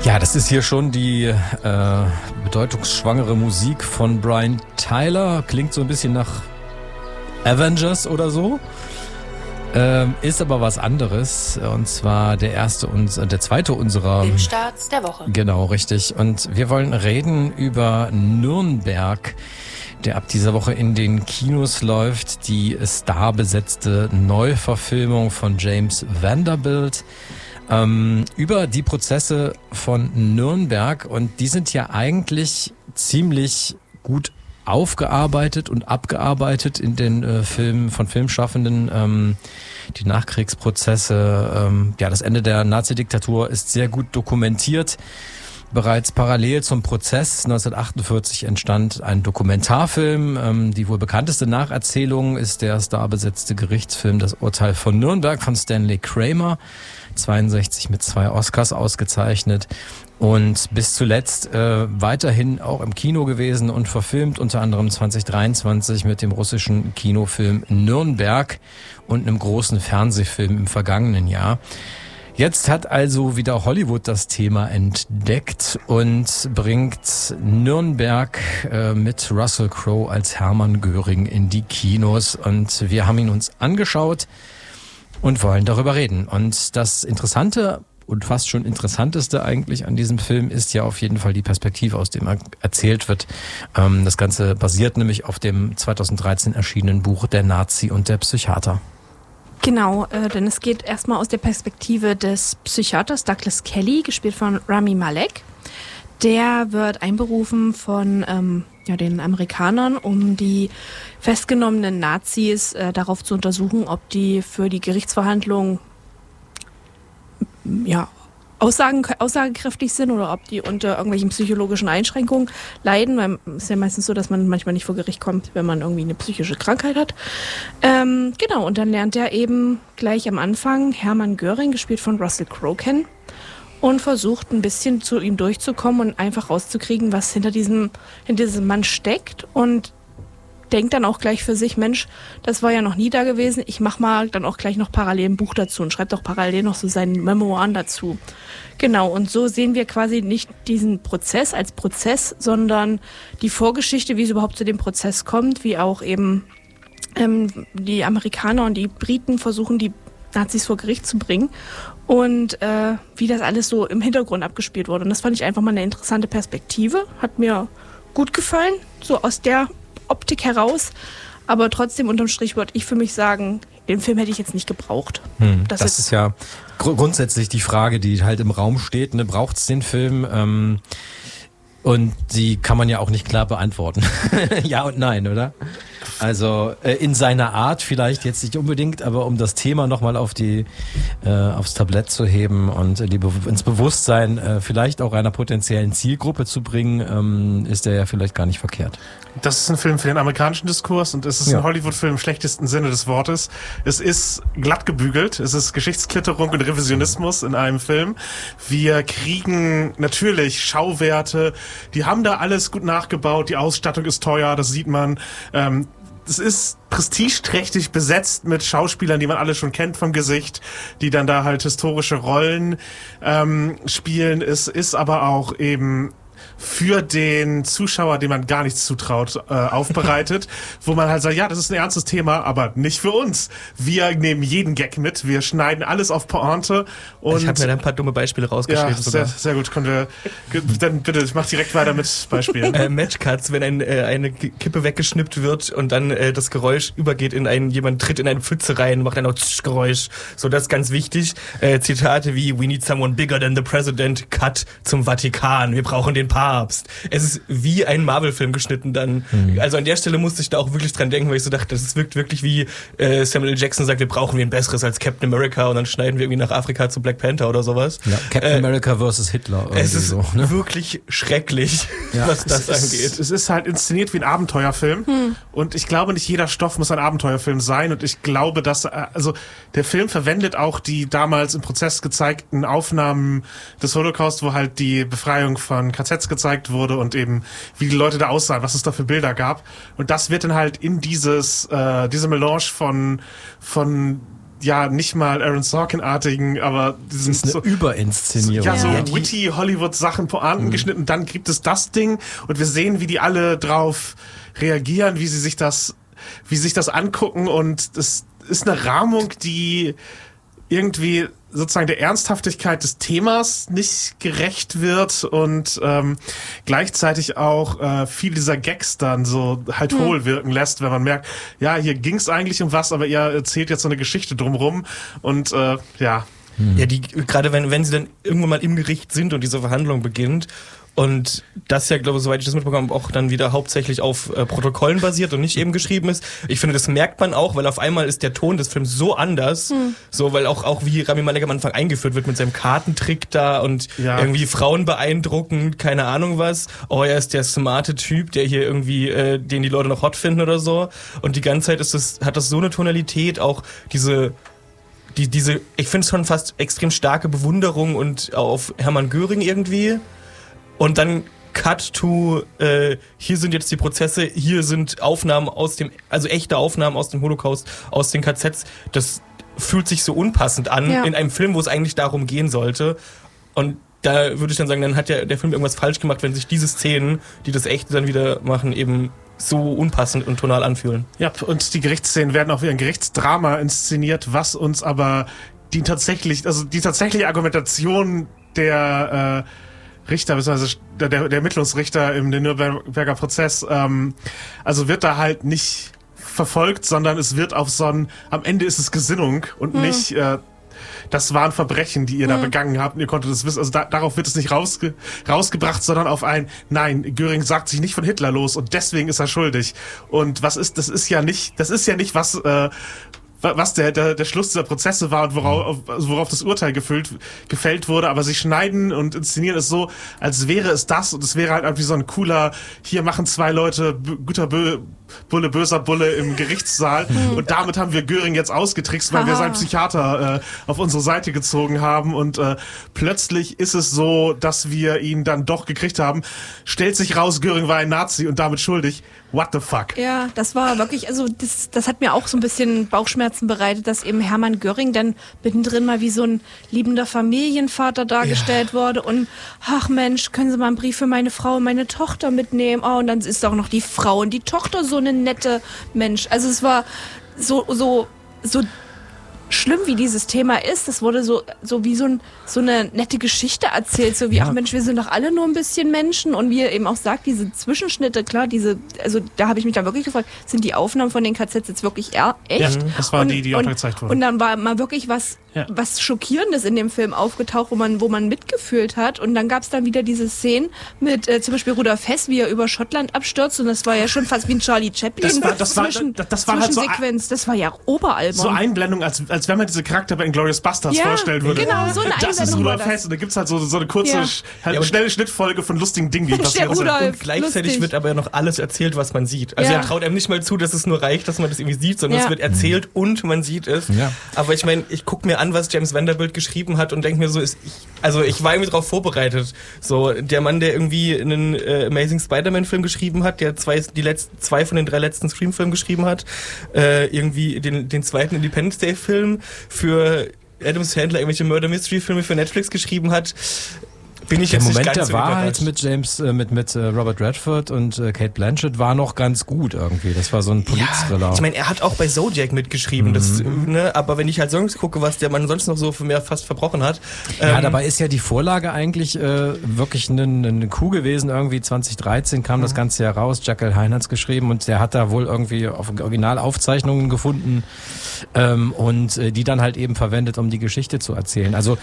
Ja, das ist hier schon die bedeutungsschwangere Musik von Brian Tyler. Klingt so ein bisschen nach Avengers oder so. Ist aber was anderes. Und zwar der zweite unserer Filmstarts der Woche. Genau, richtig. Und wir wollen reden über Nürnberg, der ab dieser Woche in den Kinos läuft. Die starbesetzte Neuverfilmung von James Vanderbilt. Über die Prozesse von Nürnberg, und die sind ja eigentlich ziemlich gut aufgearbeitet und abgearbeitet in den Filmen von Filmschaffenden. Die Nachkriegsprozesse, das Ende der Nazi-Diktatur ist sehr gut dokumentiert. Bereits parallel zum Prozess 1948 entstand ein Dokumentarfilm. Die wohl bekannteste Nacherzählung ist der starbesetzte Gerichtsfilm Das Urteil von Nürnberg von Stanley Kramer, 62 mit 2 Oscars ausgezeichnet und bis zuletzt weiterhin auch im Kino gewesen und verfilmt, unter anderem 2023 mit dem russischen Kinofilm Nürnberg und einem großen Fernsehfilm im vergangenen Jahr. Jetzt hat also wieder Hollywood das Thema entdeckt und bringt Nürnberg mit Russell Crowe als Hermann Göring in die Kinos. Und wir haben ihn uns angeschaut und wollen darüber reden. Und das Interessante und fast schon Interessanteste eigentlich an diesem Film ist ja auf jeden Fall die Perspektive, aus dem er erzählt wird. Das Ganze basiert nämlich auf dem 2013 erschienenen Buch Der Nazi und der Psychiater. Genau, denn es geht erstmal aus der Perspektive des Psychiaters Douglas Kelly, gespielt von Rami Malek. Der wird einberufen von den Amerikanern, um die festgenommenen Nazis darauf zu untersuchen, ob die für die Gerichtsverhandlung aussagekräftig sind oder ob die unter irgendwelchen psychologischen Einschränkungen leiden. Weil es ist ja meistens so, dass man manchmal nicht vor Gericht kommt, wenn man irgendwie eine psychische Krankheit hat. Und dann lernt er eben gleich am Anfang Hermann Göring, gespielt von Russell Crowe, kennen und versucht ein bisschen zu ihm durchzukommen und einfach rauszukriegen, was hinter diesem Mann steckt, und denkt dann auch gleich für sich, Mensch, das war ja noch nie da gewesen, ich mach mal dann auch gleich noch parallel ein Buch dazu und schreibt auch parallel noch so seinen Memoiren dazu. Genau, und so sehen wir quasi nicht diesen Prozess als Prozess, sondern die Vorgeschichte, wie es überhaupt zu dem Prozess kommt, wie auch eben die Amerikaner und die Briten versuchen, die Nazis vor Gericht zu bringen und wie das alles so im Hintergrund abgespielt wurde. Und das fand ich einfach mal eine interessante Perspektive, hat mir gut gefallen, so aus der Optik heraus, aber trotzdem unterm Strich würde ich für mich sagen, den Film hätte ich jetzt nicht gebraucht. Das ist ja grundsätzlich die Frage, die halt im Raum steht, ne? Braucht es den Film? Und die kann man ja auch nicht klar beantworten. Ja und nein, oder? Also in seiner Art vielleicht jetzt nicht unbedingt, aber um das Thema nochmal aufs Tablett zu heben und ins Bewusstsein vielleicht auch einer potenziellen Zielgruppe zu bringen, ist der ja vielleicht gar nicht verkehrt. Das ist ein Film für den amerikanischen Diskurs und es ist ein Hollywood-Film im schlechtesten Sinne des Wortes. Es ist glatt gebügelt, es ist Geschichtsklitterung und Revisionismus in einem Film. Wir kriegen natürlich Schauwerte, die haben da alles gut nachgebaut, die Ausstattung ist teuer, das sieht man. Es ist prestigeträchtig besetzt mit Schauspielern, die man alle schon kennt vom Gesicht, die dann da halt historische Rollen spielen. Es ist aber auch eben für den Zuschauer, dem man gar nichts zutraut, aufbereitet, wo man halt sagt, ja, das ist ein ernstes Thema, aber nicht für uns. Wir nehmen jeden Gag mit, wir schneiden alles auf Pointe. Und ich habe mir da ein paar dumme Beispiele rausgeschrieben. Ja, sehr gut. Dann bitte, mach direkt weiter mit Beispielen. Matchcuts, wenn eine Kippe weggeschnippt wird und dann das Geräusch übergeht jemand tritt in eine Pfütze rein, macht dann auch Geräusch. So, das ist ganz wichtig. Zitate wie, we need someone bigger than the president, cut zum Vatikan, wir brauchen den Papst. Es ist wie ein Marvel-Film geschnitten dann. Also an der Stelle musste ich da auch wirklich dran denken, weil ich so dachte, das wirkt wirklich wie Samuel L. Jackson sagt, wir brauchen ein besseres als Captain America, und dann schneiden wir irgendwie nach Afrika zu Black Panther oder sowas. Ja, Captain America versus Hitler. Es ist so, ne? wirklich schrecklich, was das angeht. Es ist halt inszeniert wie ein Abenteuerfilm und ich glaube, nicht jeder Stoff muss ein Abenteuerfilm sein, und ich glaube, dass der Film verwendet auch die damals im Prozess gezeigten Aufnahmen des Holocaust, wo halt die Befreiung von KZs gezeigt wurde und eben wie die Leute da aussahen, was es da für Bilder gab, und das wird dann halt in diese Melange von ja nicht mal Aaron Sorkin-artigen, aber das ist eine Überinszenierung. Ja, so witty Hollywood-Sachen, Pointen geschnitten. Dann gibt es das Ding und wir sehen, wie die alle drauf reagieren, wie sich das angucken, und das ist eine Rahmung, die irgendwie sozusagen der Ernsthaftigkeit des Themas nicht gerecht wird und gleichzeitig auch viele dieser Gags dann so halt hohl wirken lässt, wenn man merkt, ja, hier ging's eigentlich um was, aber ihr erzählt jetzt so eine Geschichte drumrum und ja. Ja, die, gerade wenn sie dann irgendwann mal im Gericht sind und diese Verhandlung beginnt, und das ja, glaube ich, soweit ich das mitbekommen habe, auch dann wieder hauptsächlich auf Protokollen basiert und nicht eben geschrieben ist. Ich finde, das merkt man auch, weil auf einmal ist der Ton des Films so anders, so, weil auch wie Rami Malek am Anfang eingeführt wird mit seinem Kartentrick da und irgendwie Frauen beeindruckend, keine Ahnung was. Oh, er ist der smarte Typ, der hier irgendwie, den die Leute noch hot finden oder so. Und die ganze Zeit hat das so eine Tonalität, auch diese, ich finde es schon fast extrem starke Bewunderung und auf Hermann Göring irgendwie. Und dann Cut to, hier sind jetzt die Prozesse, hier sind Aufnahmen also echte Aufnahmen aus dem Holocaust, aus den KZs. Das fühlt sich so unpassend an in einem Film, wo es eigentlich darum gehen sollte. Und da würde ich dann sagen, dann hat der Film irgendwas falsch gemacht, wenn sich diese Szenen, die das Echte dann wieder machen, eben so unpassend und tonal anfühlen. Ja, und die Gerichtsszenen werden auch wie ein Gerichtsdrama inszeniert, was uns aber die tatsächliche Argumentation der Richter, beziehungsweise der Ermittlungsrichter im Nürnberger Prozess, also wird da halt nicht verfolgt, sondern es wird auf so ein, am Ende ist es Gesinnung und nicht, das waren Verbrechen, die ihr da begangen habt und ihr konntet es wissen, also darauf wird es nicht rausgebracht, sondern auf ein, nein, Göring sagt sich nicht von Hitler los und deswegen ist er schuldig. Und das ist ja nicht, was der Schluss dieser Prozesse war und worauf das Urteil gefällt wurde, aber sie schneiden und inszenieren es so, als wäre es das, und es wäre halt irgendwie so ein cooler, hier machen zwei Leute guter Bulle, böser Bulle im Gerichtssaal und damit haben wir Göring jetzt ausgetrickst, weil wir seinen Psychiater auf unsere Seite gezogen haben und plötzlich ist es so, dass wir ihn dann doch gekriegt haben. Stellt sich raus, Göring war ein Nazi und damit schuldig. What the fuck? Ja, das war wirklich, also das hat mir auch so ein bisschen Bauchschmerzen bereitet, dass eben Hermann Göring dann mittendrin mal wie so ein liebender Familienvater dargestellt wurde und ach Mensch, können Sie mal einen Brief für meine Frau und meine Tochter mitnehmen? Oh, und dann ist auch noch die Frau und die Tochter so eine nette Mensch. Also es war so schlimm, wie dieses Thema ist. Das wurde so wie so eine nette Geschichte erzählt, so wie, ach Mensch, wir sind doch alle nur ein bisschen Menschen, und wie er eben auch sagt, diese Zwischenschnitte, klar, also da habe ich mich dann wirklich gefragt, sind die Aufnahmen von den KZs jetzt wirklich echt? Ja, das waren die auch gezeigt wurden. Und dann war mal wirklich was Schockierendes in dem Film aufgetaucht, wo man mitgefühlt hat, und dann gab es dann wieder diese Szenen mit zum Beispiel Rudolf Hess, wie er über Schottland abstürzt, und das war ja schon fast wie ein Charlie Chaplin. Das war halt so das war ja oberalbern. So Einblendung, als wenn man diese Charakter bei Inglourious Basterds vorstellen würde. Genau, so eine Das ist Rudolf Hess, und da gibt's halt so eine kurze, schnelle Schnittfolge von lustigen Dingen, die passieren sind. Und gleichzeitig wird aber noch alles erzählt, was man sieht. Also er traut einem nicht mal zu, dass es nur reicht, dass man das irgendwie sieht, sondern es wird erzählt und man sieht es. Ja. Aber ich meine, ich gucke mir an, was James Vanderbilt geschrieben hat und denke mir so, ich war irgendwie darauf vorbereitet. So, der Mann, der irgendwie einen Amazing Spider-Man-Film geschrieben hat, der zwei von den 3 letzten Scream-Filmen geschrieben hat, irgendwie den zweiten Independence Day-Film für Adam Sandler irgendwelche Murder-Mystery-Filme für Netflix geschrieben hat, bin ich jetzt nicht ganz so überrascht. mit Robert Redford und Cate Blanchett war noch ganz gut irgendwie. Das war so ein Polit-Thriller. Ja, ich meine, er hat auch bei Zodiac mitgeschrieben, aber wenn ich halt sonst gucke, was der Mann sonst noch so für mehr fast verbrochen hat. Dabei ist ja die Vorlage eigentlich wirklich eine Kuh gewesen. Irgendwie 2013 kam das Ganze heraus. Jekyll Hein hat's geschrieben und der hat da wohl irgendwie Originalaufzeichnungen gefunden und die dann halt eben verwendet, um die Geschichte zu erzählen. Also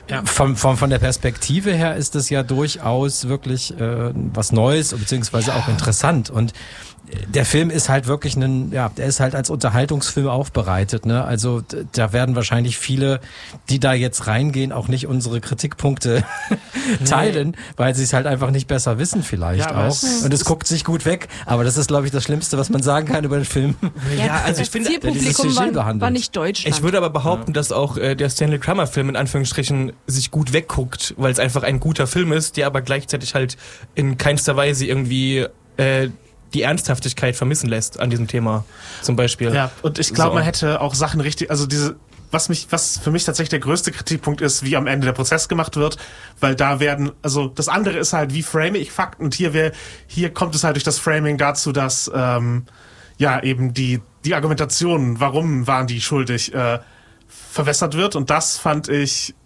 von der Perspektive her ist das ja durchaus wirklich was Neues, beziehungsweise auch interessant. Und der Film ist halt wirklich der ist halt als Unterhaltungsfilm aufbereitet, ne? Also da werden wahrscheinlich viele, die da jetzt reingehen, auch nicht unsere Kritikpunkte teilen, weil sie es halt einfach nicht besser wissen vielleicht auch. Und es guckt sich gut weg, aber das ist, glaube ich, das Schlimmste, was man sagen kann über den Film. Ja, also ich finde, das Zielpublikum war nicht Deutschland. Ich würde aber behaupten, dass auch der Stanley Kramer-Film in Anführungsstrichen sich gut wegguckt, weil es einfach ein guter Film ist, der aber gleichzeitig halt in keinster Weise irgendwie die Ernsthaftigkeit vermissen lässt an diesem Thema zum Beispiel. Ja, und ich glaube, man hätte auch Sachen was für mich tatsächlich der größte Kritikpunkt ist, wie am Ende der Prozess gemacht wird, weil da also das andere ist halt, wie frame ich Fakten, und hier kommt es halt durch das Framing dazu, dass eben die Argumentation, warum waren die schuldig, verwässert wird, und das finde ich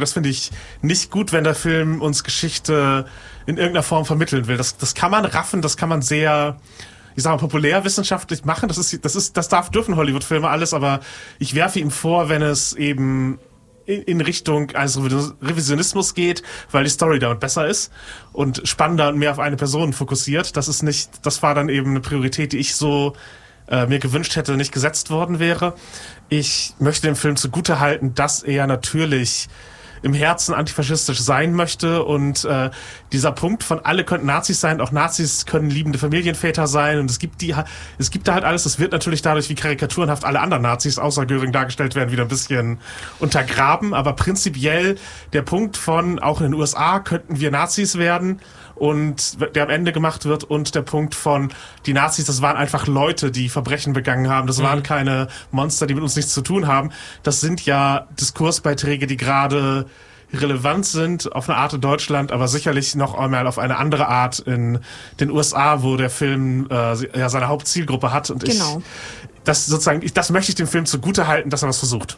nicht gut, wenn der Film uns Geschichte in irgendeiner Form vermitteln will. Das kann man raffen, das kann man sehr, ich sag mal, populärwissenschaftlich machen. Das dürfen Hollywood-Filme alles, aber ich werfe ihm vor, wenn es eben in Richtung eines Revisionismus geht, weil die Story damit besser ist und spannender und mehr auf eine Person fokussiert. Das war dann eben eine Priorität, die ich so mir gewünscht hätte, nicht gesetzt worden wäre. Ich möchte dem Film zugutehalten, dass er natürlich im Herzen antifaschistisch sein möchte, und dieser Punkt von alle könnten Nazis sein, auch Nazis können liebende Familienväter sein, und es gibt da halt alles. Es wird natürlich dadurch, wie karikaturenhaft alle anderen Nazis außer Göring dargestellt werden, wieder ein bisschen untergraben, aber prinzipiell der Punkt von auch in den USA könnten wir Nazis werden, und der am Ende gemacht wird, und der Punkt von die Nazis, das waren einfach Leute, die Verbrechen begangen haben, das waren keine Monster, die mit uns nichts zu tun haben. Das sind ja Diskursbeiträge, die gerade relevant sind auf eine Art in Deutschland, aber sicherlich noch einmal auf eine andere Art in den USA, wo der Film seine Hauptzielgruppe hat, und das möchte ich dem Film zugutehalten, dass er was versucht.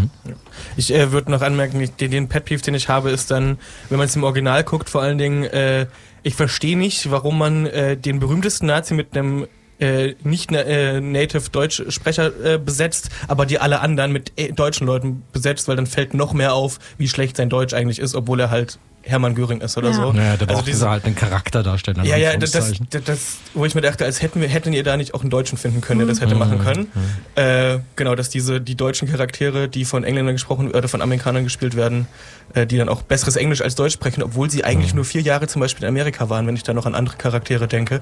Ich würde noch anmerken, den Pet Peeve, den ich habe, ist dann, wenn man es im Original guckt, vor allen Dingen, ich verstehe nicht, warum man den berühmtesten Nazi mit einem nicht native Deutsch-Sprecher besetzt, aber die alle anderen mit deutschen Leuten besetzt, weil dann fällt noch mehr auf, wie schlecht sein Deutsch eigentlich ist, obwohl er halt Hermann Göring ist oder so. Naja, der braucht halt einen Charakter darstellen. Ja, das, wo ich mir dachte, als hätten ihr da nicht auch einen Deutschen finden können, der das hätte machen können. Genau, dass die deutschen Charaktere, die von Engländern gesprochen oder von Amerikanern gespielt werden, die dann auch besseres Englisch als Deutsch sprechen, obwohl sie eigentlich nur 4 Jahre zum Beispiel in Amerika waren, wenn ich da noch an andere Charaktere denke.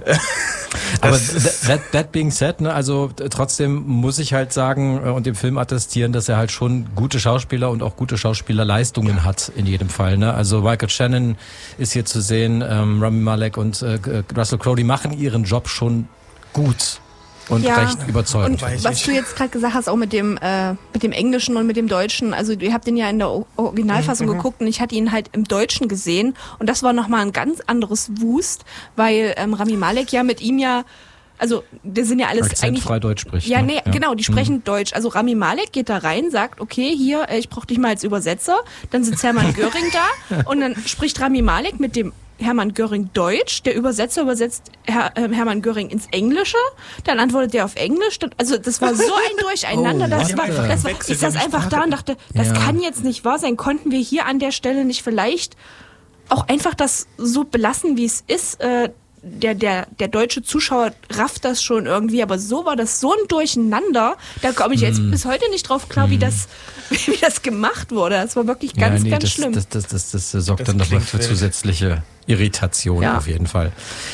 Aber that being said, ne, also trotzdem muss ich halt sagen und dem Film attestieren, dass er halt schon gute Schauspieler und auch gute Schauspielerleistungen hat in jedem Fall. Ne? Also Michael Shannon ist hier zu sehen, Rami Malek und Russell Crowe, die machen ihren Job schon gut. Und recht überzeugend. Und was du jetzt gerade gesagt hast, auch mit dem Englischen und mit dem Deutschen, also ihr habt den ja in der Originalfassung geguckt und ich hatte ihn halt im Deutschen gesehen und das war nochmal ein ganz anderes Wust, weil Rami Malek ja mit ihm also die sind ja alles akzentfrei Deutsch spricht. Ja, nee, genau, die sprechen Deutsch. Also Rami Malek geht da rein, sagt, okay, hier, ich brauche dich mal als Übersetzer. Dann sitzt Hermann Göring da und dann spricht Rami Malek mit dem Hermann Göring Deutsch, der Übersetzer übersetzt Hermann Göring ins Englische, dann antwortet er auf Englisch. Also das war so ein Durcheinander, ich saß einfach da und dachte, das kann jetzt nicht wahr sein. Konnten wir hier an der Stelle nicht vielleicht auch einfach das so belassen, wie es ist? Der deutsche Zuschauer rafft das schon irgendwie, aber so war das so ein Durcheinander, da komme ich jetzt bis heute nicht drauf klar, wie das gemacht wurde. Das war wirklich ganz schlimm. Das sorgt dann nochmal für zusätzliche Irritation auf jeden Fall.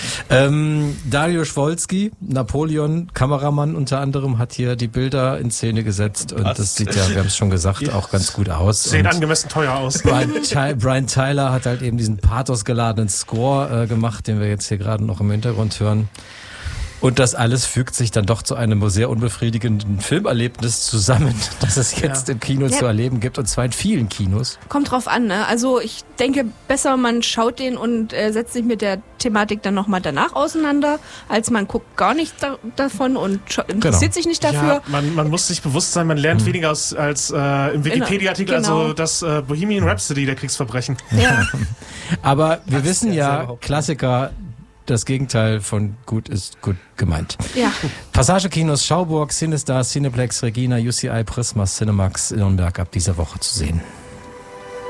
Dariusz Wolski, Napoleon, Kameramann unter anderem, hat hier die Bilder in Szene gesetzt und das sieht ja, wir haben es schon gesagt, auch ganz gut aus. Sieht angemessen teuer aus. Brian Tyler hat halt eben diesen pathosgeladenen Score gemacht, den wir jetzt hier gerade noch im Hintergrund hören. Und das alles fügt sich dann doch zu einem sehr unbefriedigenden Filmerlebnis zusammen, das es jetzt im Kino zu erleben gibt, und zwar in vielen Kinos. Kommt drauf an, ne? Also ich denke, besser man schaut den und setzt sich mit der Thematik dann nochmal danach auseinander, als man guckt gar nichts davon und interessiert sich nicht dafür. Ja, man muss sich bewusst sein, man lernt weniger als im Wikipedia-Artikel, also das Bohemian Rhapsody der Kriegsverbrechen. Ja. Aber wir wissen ja, Klassiker, das Gegenteil von gut ist gut gemeint. Ja. Passagekinos Schauburg, Cinestar, Cineplex, Regina, UCI, Prisma, Cinemax in Nürnberg ab dieser Woche zu sehen.